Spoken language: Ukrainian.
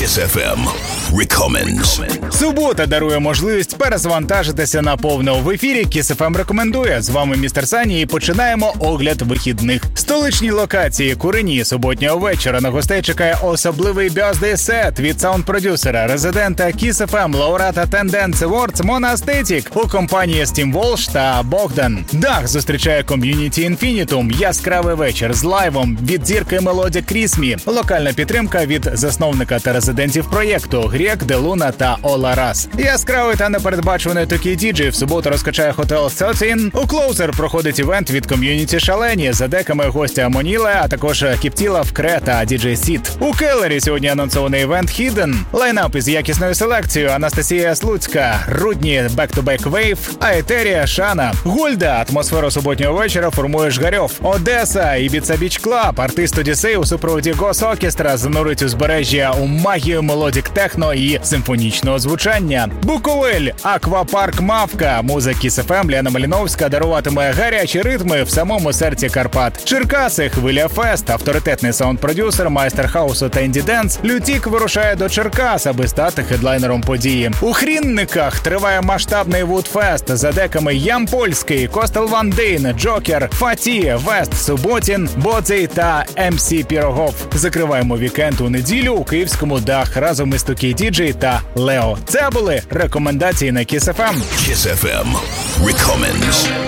Kiss FM Recommends. Субота дарує можливість перезвантажитися наповно. В ефірі Kiss FM рекомендує. З вами містер Сані і починаємо огляд вихідних. Столичні локації Курені суботнього вечора на гостей чекає особливий birthday сет від саунд-продюсера, резидента Kiss FM, лауреата Tendence Awards Mona Aesthetic у компанії Steam Walsh та Богдан. Дах зустрічає ком'юніті Infinitum, яскравий вечір з лайвом від зірки Мелоді Крісмі, локальна підтримка від засновника та резидентів проєкту Грек, Делуна та Ола Рас. Яскравий та непередбачуваний такий діджей в суботу розкачає Hotel 13. У Closer проходить івент від ком'юніті Шалені, за деками гостя Амоніле, а також Кіптіла, Вкре та діджей Сіт. У Келлері сьогодні анонсований івент Hidden. Лайнап із якісною селекцією: Анастасія Слуцька, Рудні, Back to Back Wave, Аетерія, Шана. Гольда атмосферу суботнього вечора формує Жгарьов. Одеса, Ібіца Біч Клаб, артист Одіссей у супроводі Гос Оркестра занурить узбережжя у магію мелодік техно і симфонічного звучання. Буковель, Аквапарк Мавка, музика Kiss FM, Лена Маліновська даруватиме гарячі ритми в самому серці Карпат. Черкаси, Хвиля Фест, авторитетний саунд-продюсер, майстер хаусу та інді-денс Лютік вирушає до Черкас, аби стати хедлайнером події. У Хрінниках триває масштабний Вудфест, за деками Ям Польський, Костел Ван Дейн, Джокер, Фаті, Вест Суботін, Боцей та МС Пірогов. Закриваємо вікенд у неділю у київському Дах разом із Тукі Діджей та Лео. Це були рекомендації на Kiss FM. Kiss FM Recommends.